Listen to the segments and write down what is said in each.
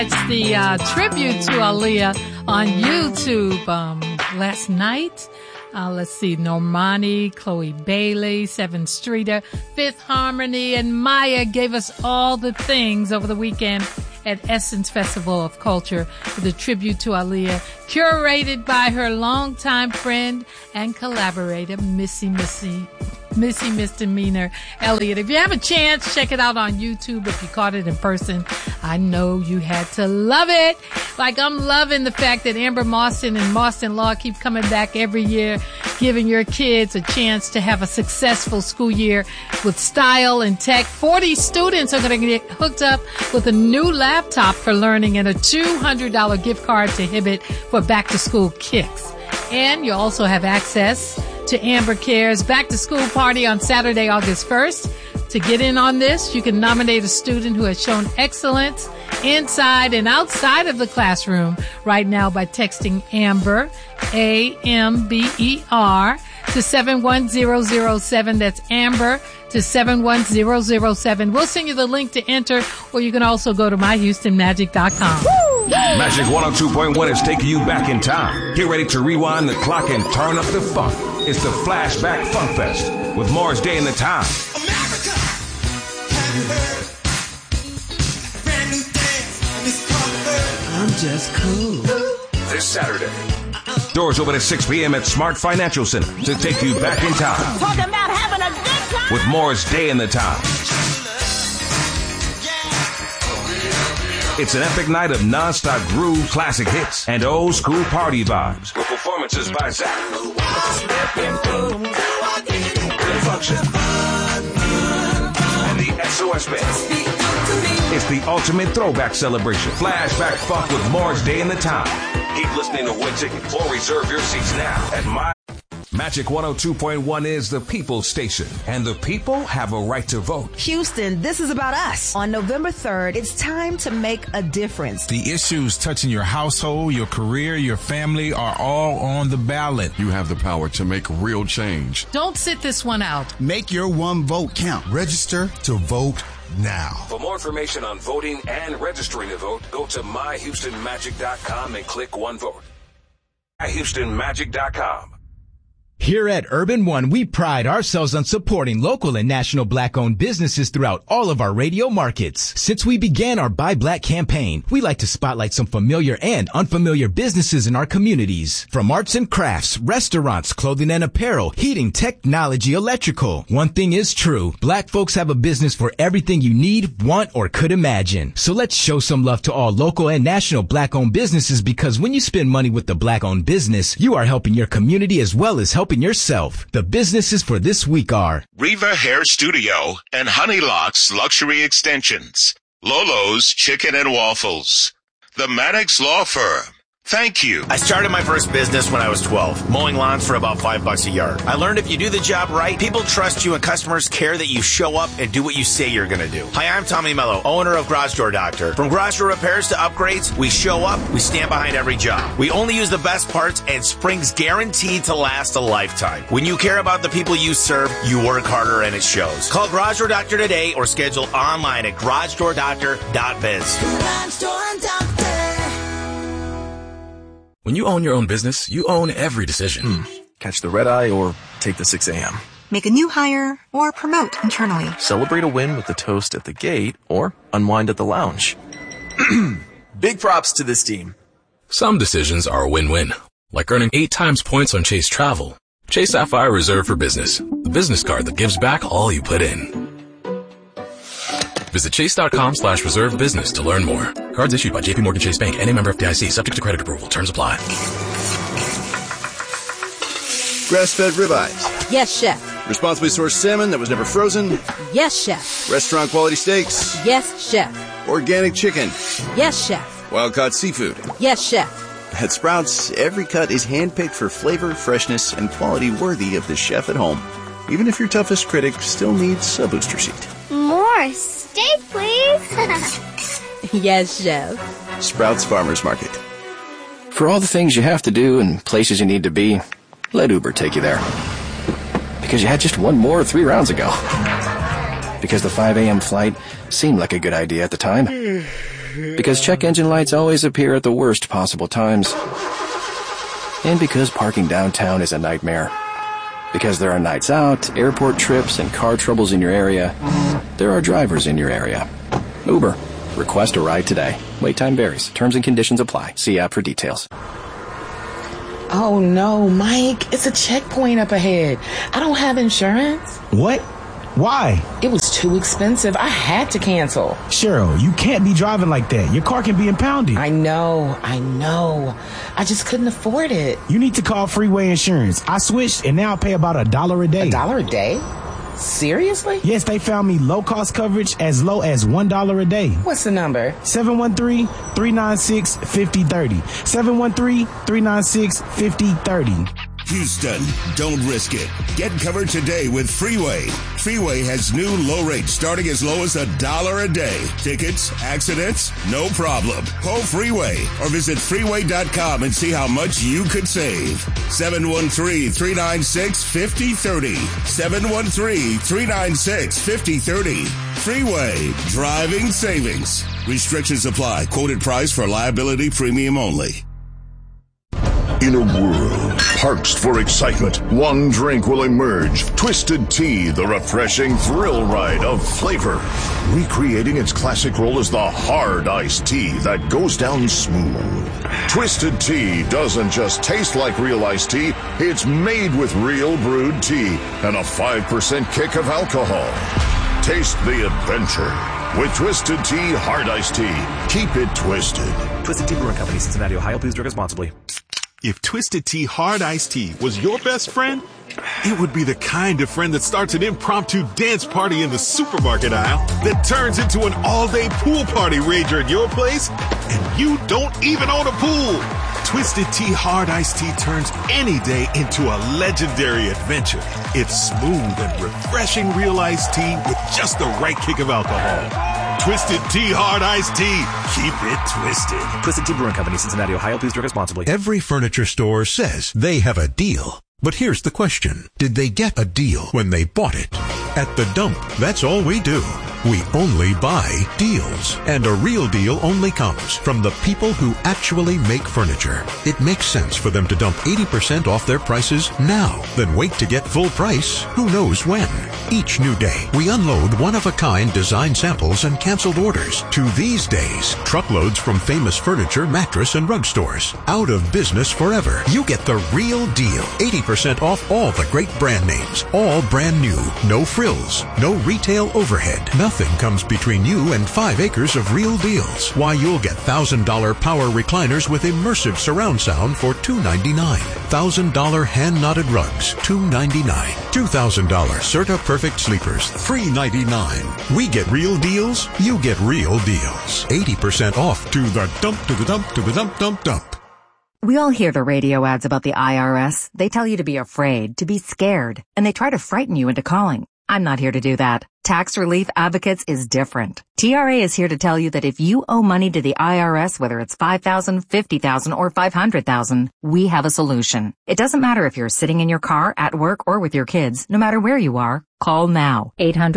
It's the tribute to Aaliyah on YouTube last night. Let's see, Normani, Chloe Bailey, Seven Streeter, Fifth Harmony, and Maya gave us all the things over the weekend at Essence Festival of Culture for the tribute to Aaliyah, curated by her longtime friend and collaborator, Missy Misdemeanor Elliott. If you have a chance, check it out on YouTube. If you caught it in person, I know you had to love it. Like I'm loving the fact that Amber Mawson and Mawson Law keep coming back every year, giving your kids a chance to have a successful school year with style and tech. 40 students are going to get hooked up with a new laptop for learning and a $200 gift card to Hibbett for back-to-school kicks. And you also have access to Amber Care's back-to-school party on Saturday, August 1st. To get in on this, you can nominate a student who has shown excellence inside and outside of the classroom right now by texting Amber, A-M-B-E-R, to 71007. That's Amber to 71007. We'll send you the link to enter, or you can also go to myhoustonmagic.com. Magic 102.1 is taking you back in time. Get ready to rewind the clock and turn up the funk. It's the Flashback Funk Fest with Morris Day in the Time. America, have you heard? Brand new dance, and it's called Bird. I'm just cool. This Saturday. Doors open at 6 p.m. at Smart Financial Center to take you back in time. Talking about having a good time. With Morris Day in the Time. It's an epic night of non-stop groove, classic hits, and old school party vibes. With performances by Zach. Function. And the SOS Band. It's the ultimate throwback celebration. Flashback Funk with Morris Day in the Time. Keep listening to win tickets or reserve your seats now at Magic 102.1 is the People's Station, and the people have a right to vote. Houston, this is about us. On November 3rd, it's time to make a difference. The issues touching your household, your career, your family are all on the ballot. You have the power to make real change. Don't sit this one out. Make your one vote count. Register to vote now. For more information on voting and registering to vote, go to myhoustonmagic.com and click one vote. myhoustonmagic.com. Here at Urban One, we pride ourselves on supporting local and national Black-owned businesses throughout all of our radio markets. Since we began our Buy Black campaign, we like to spotlight some familiar and unfamiliar businesses in our communities. From arts and crafts, restaurants, clothing and apparel, heating, technology, electrical. One thing is true, Black folks have a business for everything you need, want, or could imagine. So let's show some love to all local and national Black-owned businesses, because when you spend money with the Black-owned business, you are helping your community as well as helping yourself. The businesses for this week are Riva Hair Studio and Honeylocks Luxury Extensions, Lolo's Chicken and Waffles, the Maddox Law Firm. Thank you. I started my first business when I was 12, mowing lawns for about $5 a yard. I learned if you do the job right, people trust you and customers care that you show up and do what you say you're going to do. Hi, I'm Tommy Mello, owner of Garage Door Doctor. From garage door repairs to upgrades, we show up, we stand behind every job. We only use the best parts, and spring's guaranteed to last a lifetime. When you care about the people you serve, you work harder and it shows. Call Garage Door Doctor today or schedule online at garagedoordoctor.biz. Garage Door Doctor. When you own your own business, you own every decision. Catch the red eye or take the 6 a.m. Make a new hire or promote internally. Celebrate a win with a toast at the gate or unwind at the lounge. Big props to this team. Some decisions are a win-win, like earning 8 times points on Chase Travel. Chase Sapphire Reserve for Business, the business card that gives back all you put in. Visit chase.com/reserve business to learn more. Cards issued by JP Morgan Chase Bank and a member FDIC, subject to credit approval. Terms apply. Grass-fed ribeyes. Yes, chef. Responsibly sourced salmon that was never frozen. Yes, chef. Restaurant quality steaks. Yes, chef. Organic chicken. Yes, chef. Wild-caught seafood. Yes, chef. At Sprouts, every cut is handpicked for flavor, freshness, and quality worthy of the chef at home. Even if your toughest critic still needs a booster seat. More steak, please. Yes, chef. Sprouts Farmers Market. For all the things you have to do and places you need to be, let Uber take you there. Because you had just one more 3 rounds ago. Because the 5 a.m. flight seemed like a good idea at the time. Because check engine lights always appear at the worst possible times. And because parking downtown is a nightmare. Because there are nights out, airport trips, and car troubles in your area, there are drivers in your area. Uber. Request a ride today. Wait time varies. Terms and conditions apply. See app for details. Oh no, Mike. It's a checkpoint up ahead. I don't have insurance. What? Why? It was too expensive. I had to cancel. Cheryl, you can't be driving like that. Your car can be impounded. I know. I just couldn't afford it. You need to call Freeway Insurance. I switched and now I pay about $1 a day. $1 a day? Seriously? Yes, they found me low-cost coverage as low as $1 a day. What's the number? 713-396-5030. 713-396-5030. Houston, don't risk it. Get covered today with Freeway. Freeway has new low rates starting as low as $1 a day. Tickets, accidents, no problem. Call Freeway or visit freeway.com and see how much you could save. 713-396-5030. 713-396-5030. Freeway. Driving savings. Restrictions apply. Quoted price for liability premium only. In a world parched for excitement, one drink will emerge. Twisted Tea, the refreshing thrill ride of flavor. Recreating its classic role as the hard iced tea that goes down smooth. Twisted Tea doesn't just taste like real iced tea, it's made with real brewed tea and a 5% kick of alcohol. Taste the adventure with Twisted Tea Hard Iced Tea. Keep it twisted. Twisted Tea Brewing Company, Cincinnati, Ohio. Please drink responsibly. If Twisted Tea Hard Iced Tea was your best friend, it would be the kind of friend that starts an impromptu dance party in the supermarket aisle that turns into an all-day pool party rager at your place, and you don't even own a pool. Twisted Tea Hard Iced Tea turns any day into a legendary adventure. It's smooth and refreshing real iced tea with just the right kick of alcohol. Twisted Tea Hard Iced Tea. Keep it twisted. Twisted Tea Brewing Company, Cincinnati, Ohio. Please drink responsibly. Every furniture store says they have a deal. But here's the question. Did they get a deal when they bought it? At The Dump, that's all we do. We only buy deals. And a real deal only comes from the people who actually make furniture. It makes sense for them to dump 80% off their prices now, then wait to get full price who knows when. Each new day, we unload one-of-a-kind design samples and canceled orders to these days, truckloads from famous furniture, mattress, and rug stores. Out of business forever. You get the real deal. 80% off all the great brand names. All brand new. No frills. No retail overhead. Nothing comes between you and 5 acres of real deals. Why, you'll get $1,000 power recliners with immersive surround sound for $299. $1,000 hand-knotted rugs, $299. $2,000 Serta Perfect sleepers, $399. We get real deals, you get real deals. 80% off to the dump, to the dump, to the dump, dump, dump. We all hear the radio ads about the IRS. They tell you to be afraid, to be scared, and they try to frighten you into calling. I'm not here to do that. Tax Relief Advocates is different. TRA is here to tell you that if you owe money to the IRS, whether it's $5,000, $50,000, or $500,000, we have a solution. It doesn't matter if you're sitting in your car, at work, or with your kids. No matter where you are, call now.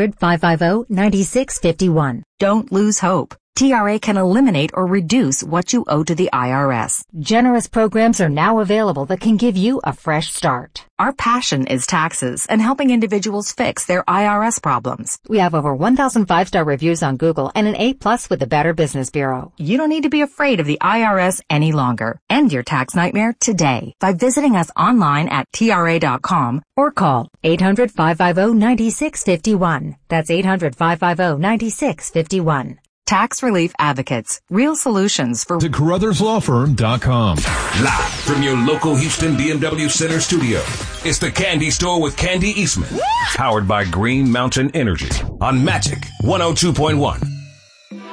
800-550-9651. Don't lose hope. TRA can eliminate or reduce what you owe to the IRS. Generous programs are now available that can give you a fresh start. Our passion is taxes and helping individuals fix their IRS problems. We have over 1,000 5-star reviews on Google and an A+ with the Better Business Bureau. You don't need to be afraid of the IRS any longer. End your tax nightmare today by visiting us online at TRA.com or call 800-550-9651. That's 800-550-9651. Tax Relief Advocates. Real solutions for CarruthersLawFirm.com. Live from your local Houston BMW Center studio, it's the Candy Store with Candy Eastman. Powered by Green Mountain Energy on Magic 102.1.